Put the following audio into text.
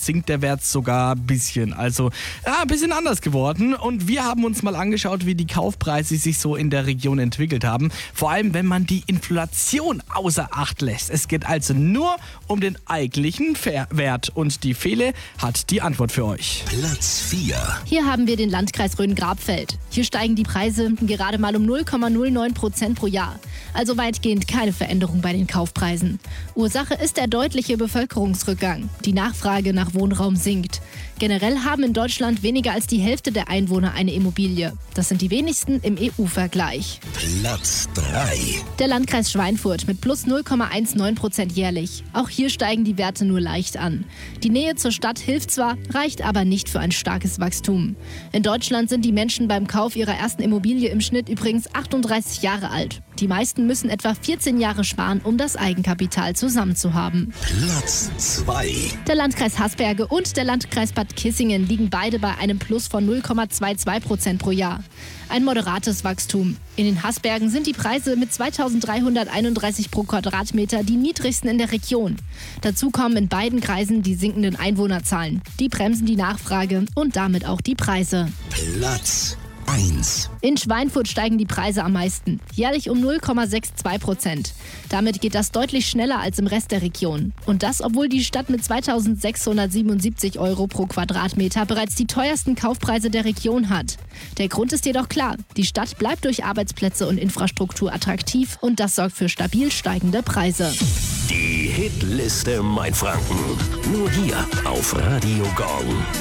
sinkt der Wert sogar ein bisschen. Also ein bisschen anders geworden. Und wir haben uns mal angeschaut, wie die Kaufpreise sich so in der Region entwickelt haben. Vor allem, wenn man die Inflation außer Acht lässt. Es geht also nur um den eigentlichen Wert. Und die Fele hat die Antwort für euch. Platz 4. Hier haben wir den Landkreis Rhön-Grabfeld. Hier steigen die Preise gerade mal um 0,09% pro Jahr. Also weitgehend keine Veränderung bei den Kaufpreisen. Ursache ist der deutliche Bevölkerungsrückgang. Die Nachfrage nach Wohnraum sinkt. Generell haben in Deutschland weniger als die Hälfte der Einwohner eine Immobilie. Das sind die wenigsten im EU-Vergleich. Platz 3. Der Landkreis Schweinfurt mit plus 0,19% jährlich. Auch hier steigen die Werte nur leicht an. Die Nähe zur Stadt hilft zwar, reicht aber nicht für ein starkes Wachstum. In Deutschland sind die Menschen beim Kauf ihrer ersten Immobilie im Schnitt übrigens 38 Jahre alt. Die meisten müssen etwa 14 Jahre sparen, um das Eigenkapital zusammenzuhaben. Platz 2. Der Landkreis Hasberge und der Landkreis Bad Kissingen liegen beide bei einem Plus von 0,22% pro Jahr. Ein moderates Wachstum. In den Hasbergen sind die Preise mit 2.331 pro Quadratmeter die niedrigsten in der Region. Dazu kommen in beiden Kreisen die sinkenden Einwohnerzahlen. Die bremsen die Nachfrage und damit auch die Preise. Platz 1. In Schweinfurt steigen die Preise am meisten, jährlich um 0,62%. Damit geht das deutlich schneller als im Rest der Region. Und das, obwohl die Stadt mit 2.677 Euro pro Quadratmeter bereits die teuersten Kaufpreise der Region hat. Der Grund ist jedoch klar, die Stadt bleibt durch Arbeitsplätze und Infrastruktur attraktiv und das sorgt für stabil steigende Preise. Die Hitliste Mainfranken. Nur hier auf Radio Gong.